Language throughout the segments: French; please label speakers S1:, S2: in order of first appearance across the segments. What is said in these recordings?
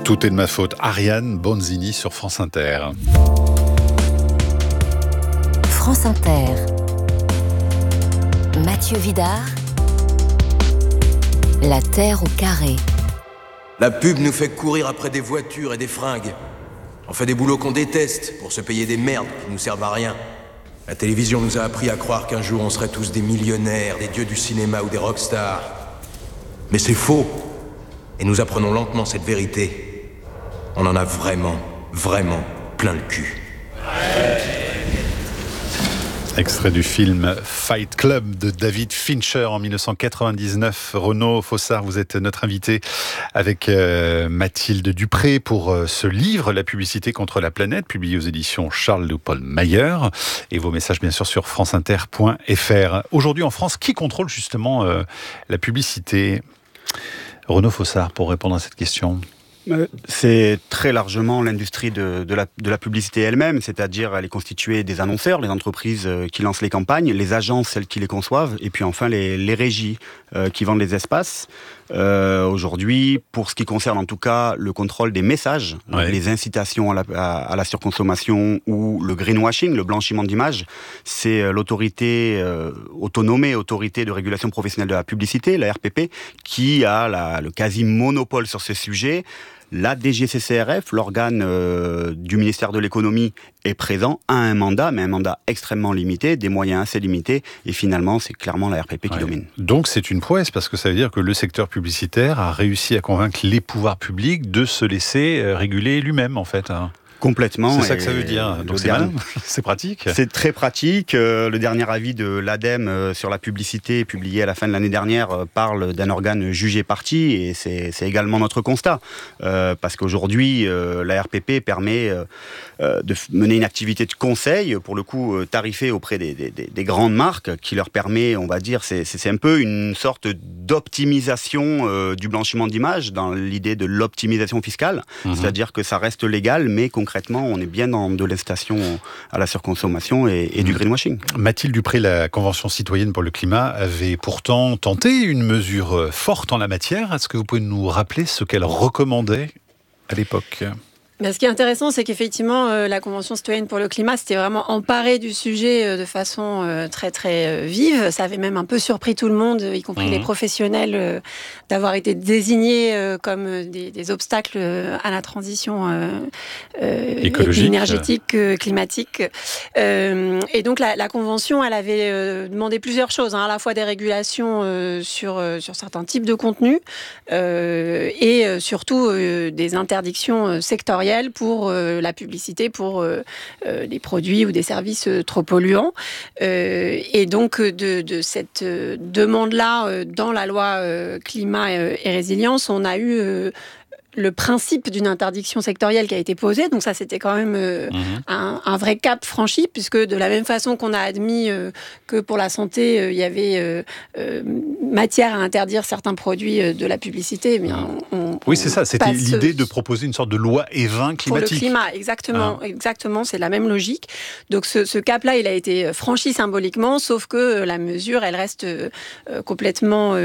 S1: Tout est de ma faute. Ariane Bonzini sur France Inter.
S2: France Inter. Mathieu Vidard. La Terre au carré.
S3: La pub nous fait courir après des voitures et des fringues. On fait des boulots qu'on déteste pour se payer des merdes qui nous servent à rien. La télévision nous a appris à croire qu'un jour on serait tous des millionnaires, des dieux du cinéma ou des rockstars. Mais c'est faux. Et nous apprenons lentement cette vérité. On en a vraiment, vraiment plein le cul.
S1: Extrait du film Fight Club de David Fincher en 1999. Renaud Fossard, vous êtes notre invité avec Mathilde Dupré pour ce livre, La publicité contre la planète, publié aux éditions Charles Léopold Mayer. Et vos messages, bien sûr, sur franceinter.fr. Aujourd'hui, en France, qui contrôle justement la publicité ? Renaud Fossard, pour répondre à cette question.
S4: C'est très largement l'industrie de la publicité elle-même, c'est-à-dire elle est constituée des annonceurs, les entreprises qui lancent les campagnes, les agences, celles qui les conçoivent, et puis enfin les régies qui vendent les espaces. Aujourd'hui, pour ce qui concerne en tout cas le contrôle des messages, les incitations à la surconsommation ou le greenwashing, le blanchiment d'images, c'est l'autorité autorité de régulation professionnelle de la publicité, la RPP, qui a le quasi-monopole sur ce sujet. La DGCCRF, l'organe du ministère de l'économie, est présent, a un mandat, mais un mandat extrêmement limité, des moyens assez limités, et finalement, c'est clairement la RPP qui domine.
S1: Donc c'est une prouesse, parce que ça veut dire que le secteur publicitaire a réussi à convaincre les pouvoirs publics de se laisser réguler lui-même, en fait.
S4: Complètement.
S1: C'est ça que ça veut dire. Donc c'est malin, c'est pratique.
S4: C'est très pratique. Le dernier avis de l'ADEME sur la publicité, publié à la fin de l'année dernière, parle d'un organe jugé parti, et c'est également notre constat. Parce qu'aujourd'hui, la RPP permet de mener une activité de conseil, pour le coup tarifée auprès des grandes marques, qui leur permet, on va dire, c'est un peu une sorte d'optimisation du blanchiment d'images, dans l'idée de l'optimisation fiscale. C'est-à-dire que ça reste légal, mais concrètement, on est bien dans de l'incitation à la surconsommation et du greenwashing.
S1: Mathilde Dupré, la Convention citoyenne pour le climat, avait pourtant tenté une mesure forte en la matière. Est-ce que vous pouvez nous rappeler ce qu'elle recommandait à l'époque ?
S5: Mais ce qui est intéressant, c'est qu'effectivement, la Convention citoyenne pour le climat s'était vraiment emparée du sujet de façon très très vive. Ça avait même un peu surpris tout le monde, y compris les professionnels, d'avoir été désignés comme des obstacles à la transition énergétique, climatique. Et donc la Convention, elle avait demandé plusieurs choses, à la fois des régulations sur certains types de contenus et surtout des interdictions sectorielles pour la publicité, pour des produits ou des services trop polluants. Et donc, de cette demande-là, dans la loi climat et résilience, on a eu le principe d'une interdiction sectorielle qui a été posée. Donc ça, c'était quand même un vrai cap franchi, puisque de la même façon qu'on a admis que pour la santé, il y avait matière à interdire certains produits de la publicité, eh bien,
S1: oui, c'est ça. C'était l'idée de proposer une sorte de loi E20 climatique.
S5: Pour le climat, exactement. C'est la même logique. Donc ce cap-là, il a été franchi symboliquement, sauf que la mesure, elle reste complètement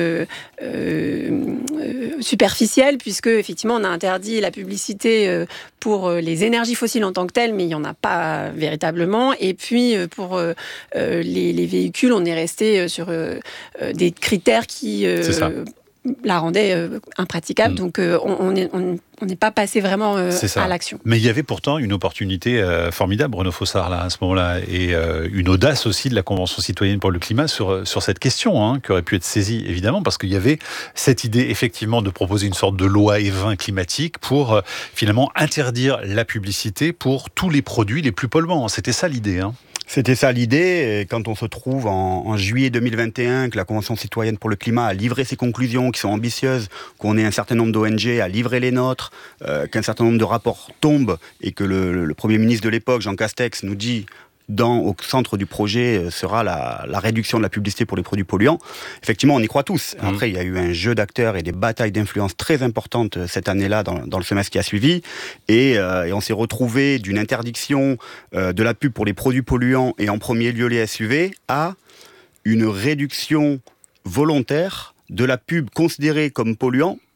S5: superficielle, puisque effectivement, on a interdit la publicité pour les énergies fossiles en tant que telles, mais il n'y en a pas véritablement. Et puis, pour les véhicules, on est resté sur des critères qui la rendaient impraticable. Donc, on n'est pas passé vraiment à l'action.
S1: Mais il y avait pourtant une opportunité formidable, Renaud Fossard, là, à ce moment-là, et une audace aussi de la Convention citoyenne pour le climat sur cette question, qui aurait pu être saisie, évidemment, parce qu'il y avait cette idée, effectivement, de proposer une sorte de loi E20 climatique pour, finalement, interdire la publicité pour tous les produits les plus polluants. C'était ça l'idée,
S4: C'était ça l'idée, et quand on se trouve en juillet 2021, que la Convention citoyenne pour le climat a livré ses conclusions qui sont ambitieuses, qu'on ait un certain nombre d'ONG à livrer les nôtres, qu'un certain nombre de rapports tombent, et que le Premier ministre de l'époque, Jean Castex, nous dit au centre du projet sera la réduction de la publicité pour les produits polluants. Effectivement, on y croit tous. Après, il y a eu un jeu d'acteurs et des batailles d'influence très importantes cette année-là, dans le semestre qui a suivi. Et on s'est retrouvé d'une interdiction de la pub pour les produits polluants, et en premier lieu les SUV, à une réduction volontaire de la pub considérée comme polluant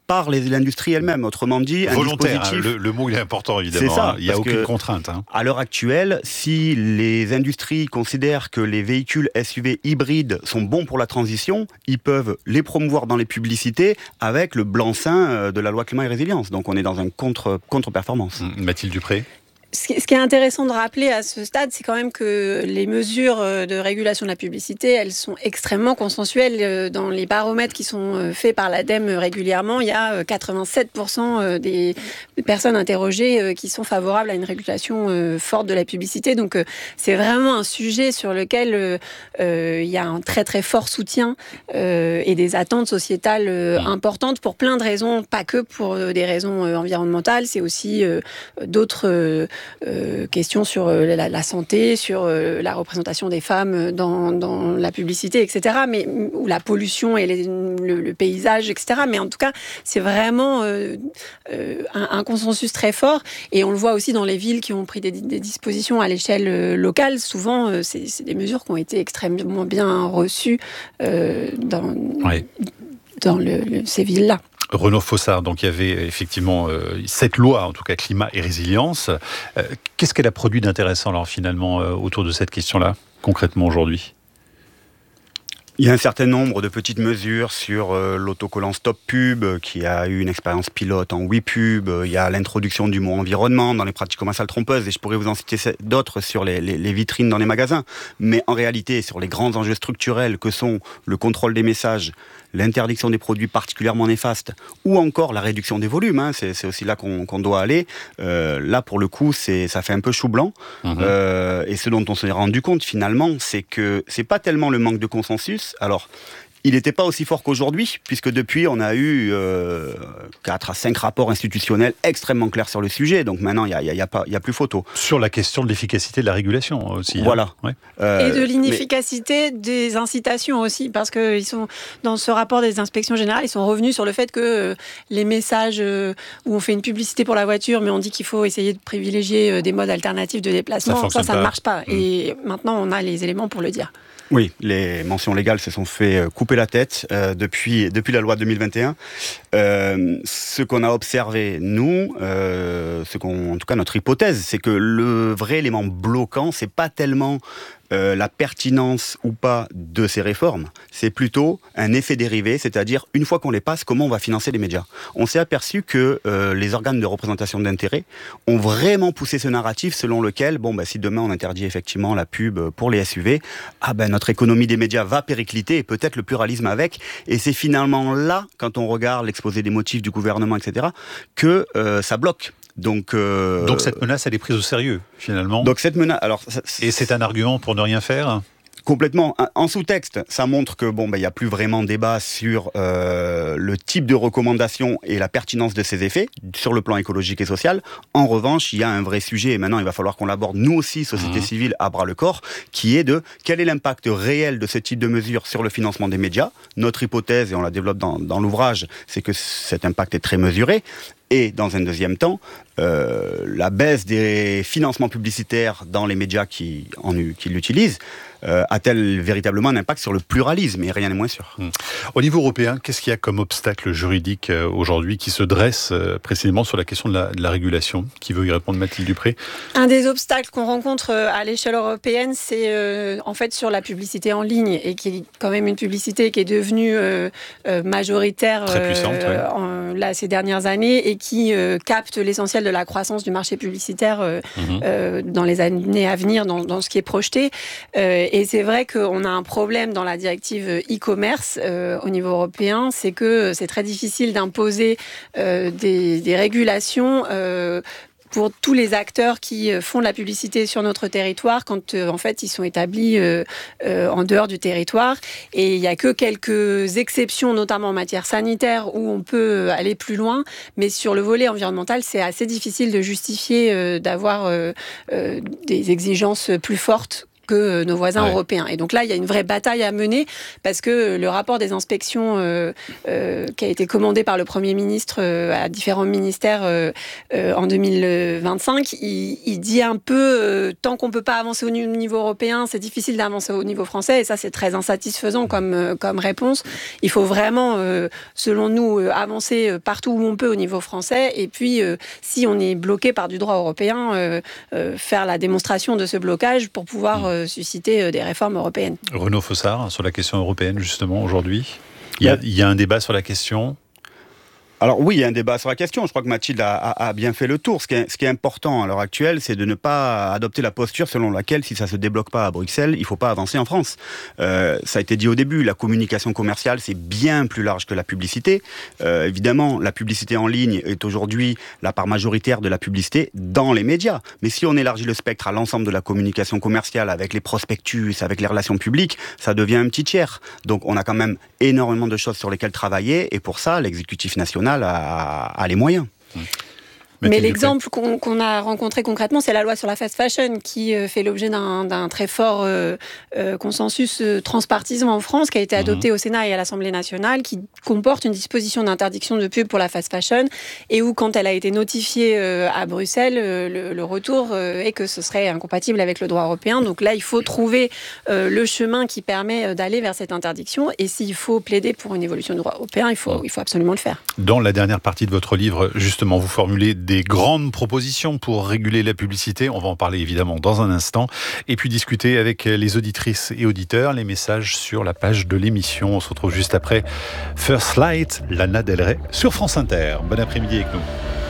S4: par l'industrie elle-même. Autrement dit,
S1: volontaire,
S4: un dispositif...
S1: le mot il est important évidemment.
S4: C'est ça,
S1: il n'y a aucune contrainte.
S4: À l'heure actuelle, si les industries considèrent que les véhicules SUV hybrides sont bons pour la transition, ils peuvent les promouvoir dans les publicités avec le blanc-seing de la loi climat et résilience. Donc on est dans un contre-performance.
S1: Mathilde Dupré.
S5: Ce qui est intéressant de rappeler à ce stade, c'est quand même que les mesures de régulation de la publicité, elles sont extrêmement consensuelles. Dans les baromètres qui sont faits par l'ADEME régulièrement, il y a 87% des personnes interrogées qui sont favorables à une régulation forte de la publicité. Donc c'est vraiment un sujet sur lequel il y a un très très fort soutien et des attentes sociétales importantes pour plein de raisons, pas que pour des raisons environnementales, c'est aussi d'autres questions sur la santé, sur la représentation des femmes dans la publicité, etc. Mais, ou la pollution et le paysage, etc. Mais en tout cas, c'est vraiment un consensus très fort. Et on le voit aussi dans les villes qui ont pris des dispositions à l'échelle locale. Souvent, c'est des mesures qui ont été extrêmement bien reçues dans ces villes-là.
S1: Renaud Fossard, donc il y avait effectivement cette loi, en tout cas climat et résilience. Qu'est-ce qu'elle a produit d'intéressant alors finalement autour de cette question-là, concrètement aujourd'hui ?
S4: Il y a un certain nombre de petites mesures sur l'autocollant Stop Pub, qui a eu une expérience pilote en 8 pubs. Il y a l'introduction du mot environnement dans les pratiques commerciales trompeuses, et je pourrais vous en citer d'autres sur les vitrines dans les magasins. Mais en réalité, sur les grands enjeux structurels que sont le contrôle des messages, l'interdiction des produits particulièrement néfastes, ou encore la réduction des volumes, c'est aussi là qu'on doit aller. Là, pour le coup, ça fait un peu chou blanc. Et ce dont on s'est rendu compte, finalement, c'est que c'est pas tellement le manque de consensus. Alors, il n'était pas aussi fort qu'aujourd'hui, puisque depuis, on a eu 4 à 5 rapports institutionnels extrêmement clairs sur le sujet. Donc maintenant, il n'y a plus photo.
S1: Sur la question de l'efficacité de la régulation aussi.
S4: Voilà.
S1: Ouais.
S5: Et de l'inefficacité des incitations aussi, parce que dans ce rapport des inspections générales, ils sont revenus sur le fait que les messages où on fait une publicité pour la voiture, mais on dit qu'il faut essayer de privilégier des modes alternatifs de déplacement, ça ne marche pas. Et maintenant, on a les éléments pour le dire.
S4: Oui, les mentions légales se sont fait couper la tête depuis la loi 2021. Ce qu'on a observé, nous, en tout cas notre hypothèse, c'est que le vrai élément bloquant, c'est pas tellement la pertinence ou pas de ces réformes, c'est plutôt un effet dérivé, c'est-à-dire une fois qu'on les passe, comment on va financer les médias. On s'est aperçu que les organes de représentation d'intérêt ont vraiment poussé ce narratif selon lequel, si demain on interdit effectivement la pub pour les SUV, notre économie des médias va péricliter et peut-être le pluralisme avec. Et c'est finalement là, quand on regarde l'exposé des motifs du gouvernement, etc., que ça bloque. Donc
S1: cette menace, elle est prise au sérieux, finalement.
S4: Donc cette menace,
S1: et c'est un argument pour ne rien faire ?
S4: Complètement. En sous-texte, ça montre que il y a plus vraiment débat sur le type de recommandation et la pertinence de ces effets sur le plan écologique et social. En revanche, il y a un vrai sujet, et maintenant il va falloir qu'on l'aborde nous aussi, société civile, à bras le corps, qui est de quel est l'impact réel de ce type de mesures sur le financement des médias. Notre hypothèse, et on la développe dans l'ouvrage, c'est que cet impact est très mesuré. Et dans un deuxième temps, la baisse des financements publicitaires dans les médias qui l'utilisent a-t-elle véritablement un impact sur le pluralisme ? Et rien n'est moins sûr.
S1: Au niveau européen, qu'est-ce qu'il y a comme obstacle juridique aujourd'hui qui se dresse précisément sur la question de la régulation ? Qui veut y répondre, Mathilde Dupré ?
S5: Un des obstacles qu'on rencontre à l'échelle européenne, c'est en fait sur la publicité en ligne, et qui est quand même une publicité qui est devenue majoritaire
S1: très puissante,
S5: ces dernières années, et qui capte l'essentiel de la croissance du marché publicitaire dans les années à venir, dans ce qui est projeté. Et c'est vrai qu'on a un problème dans la directive e-commerce au niveau européen, c'est que c'est très difficile d'imposer des régulations pour tous les acteurs qui font de la publicité sur notre territoire quand en fait ils sont établis en dehors du territoire. Et il n'y a que quelques exceptions, notamment en matière sanitaire, où on peut aller plus loin. Mais sur le volet environnemental, c'est assez difficile de justifier d'avoir des exigences plus fortes que nos voisins européens. Et donc là, il y a une vraie bataille à mener parce que le rapport des inspections qui a été commandé par le Premier ministre à différents ministères en 2025, il dit un peu tant qu'on ne peut pas avancer au niveau européen, c'est difficile d'avancer au niveau français, et ça c'est très insatisfaisant comme réponse. Il faut vraiment, selon nous, avancer partout où on peut au niveau français, et puis si on est bloqué par du droit européen, faire la démonstration de ce blocage pour pouvoir susciter des réformes européennes.
S1: Renaud Fossard, sur la question européenne, justement, aujourd'hui, il y a un débat sur la question.
S4: Alors oui, il y a un débat sur la question. Je crois que Mathilde a bien fait le tour. Ce qui est important à l'heure actuelle, c'est de ne pas adopter la posture selon laquelle, si ça ne se débloque pas à Bruxelles, il ne faut pas avancer en France. Ça a été dit au début, la communication commerciale, c'est bien plus large que la publicité. Évidemment, la publicité en ligne est aujourd'hui la part majoritaire de la publicité dans les médias. Mais si on élargit le spectre à l'ensemble de la communication commerciale, avec les prospectus, avec les relations publiques, ça devient un petit tiers. Donc on a quand même énormément de choses sur lesquelles travailler, et pour ça, l'exécutif national a les moyens.
S5: Mais l'exemple qu'on a rencontré concrètement, c'est la loi sur la fast fashion qui fait l'objet d'un très fort consensus transpartisan en France, qui a été adopté au Sénat et à l'Assemblée nationale, qui comporte une disposition d'interdiction de pub pour la fast fashion, et où, quand elle a été notifiée à Bruxelles, le retour est que ce serait incompatible avec le droit européen. Donc là, il faut trouver le chemin qui permet d'aller vers cette interdiction, et s'il faut plaider pour une évolution du droit européen, il faut absolument le faire.
S1: Dans la dernière partie de votre livre, justement, vous formulez des grandes propositions pour réguler la publicité. On va en parler évidemment dans un instant. Et puis discuter avec les auditrices et auditeurs, les messages sur la page de l'émission. On se retrouve juste après First Light, Lana Del Rey, sur France Inter. Bon après-midi avec nous.